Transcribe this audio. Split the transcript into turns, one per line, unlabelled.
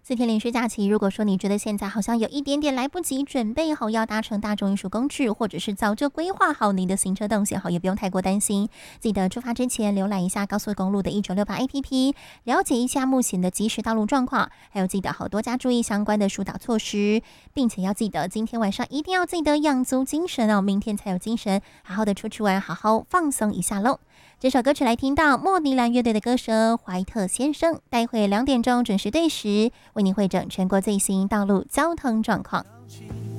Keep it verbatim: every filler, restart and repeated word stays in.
四天连续假期，如果说你觉得现在好像有一点点来不及准备好要搭乘大众运输工具，或者是早就规划好你的行车动线，好也不用太过担心。记得出发之前浏览一下高速公路的一九六八 A P P， 了解一下目前的即时道路状况，还有记得好多加注意相关的疏导措施，并且要记得今天晚上一定要记得养足精神哦，明天才有精神好好的出去玩，好好放松一下喽。这首歌曲来听到莫尼兰乐队的歌声怀特先生，待会两点钟准时对时为您汇整全国最新道路交通状况。